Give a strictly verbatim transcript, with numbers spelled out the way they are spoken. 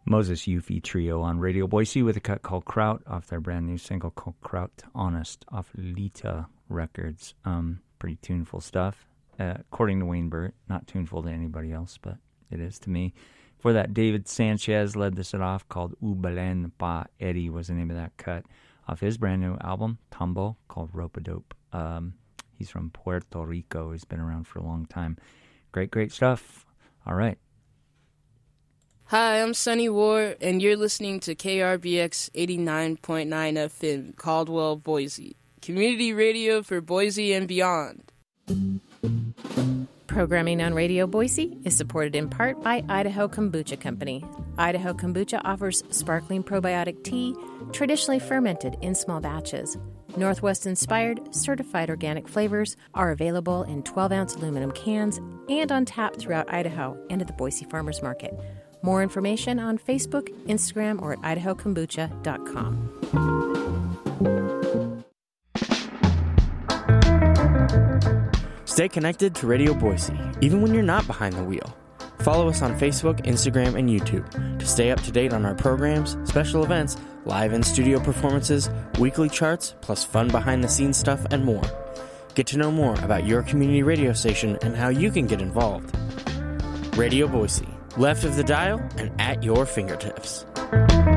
Moses Yuffie Trio on Radio Boise with a cut called Kraut off their brand new single called Kraut Honest off Lita Records. Um, pretty tuneful stuff, uh, according to Wayne Burt. Not tuneful to anybody else, but it is to me. For that, David Sanchez led this off called U Belen Pa Eddie was the name of that cut off his brand new album, Tombo, called Rope-a-Dope. Um, he's from Puerto Rico. He's been around for a long time. Great, great stuff. All right. Hi, I'm Sonny Ward, and you're listening to K R B X eighty-nine point nine F M, Caldwell, Boise. Community radio for Boise and beyond. Programming on Radio Boise is supported in part by Idaho Kombucha Company. Idaho Kombucha offers sparkling probiotic tea, traditionally fermented in small batches. Northwest-inspired, certified organic flavors are available in twelve-ounce aluminum cans and on tap throughout Idaho and at the Boise Farmers Market. More information on Facebook, Instagram, or at idaho kombucha dot com. Stay connected to Radio Boise, even when you're not behind the wheel. Follow us on Facebook, Instagram, and YouTube to stay up to date on our programs, special events, live and studio performances, weekly charts, plus fun behind-the-scenes stuff and more. Get to know more about your community radio station and how you can get involved. Radio Boise, left of the dial and at your fingertips.